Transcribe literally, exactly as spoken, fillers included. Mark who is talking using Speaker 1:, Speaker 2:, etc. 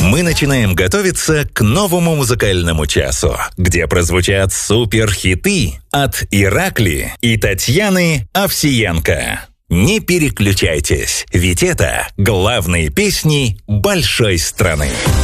Speaker 1: Мы начинаем готовиться к новому музыкальному часу, где прозвучат суперхиты от Иракли и Татьяны Овсиенко. Не переключайтесь, ведь это главные песни большой страны.